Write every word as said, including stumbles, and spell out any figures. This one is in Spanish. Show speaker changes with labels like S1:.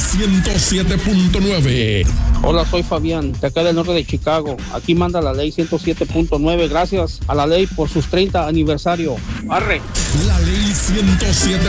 S1: ciento siete punto nueve.
S2: Hola, soy Fabián, de acá del norte de Chicago. Aquí manda la ley ciento siete punto nueve. Gracias a la ley por sus treinta aniversario. ¡Arre!
S1: La ley ciento siete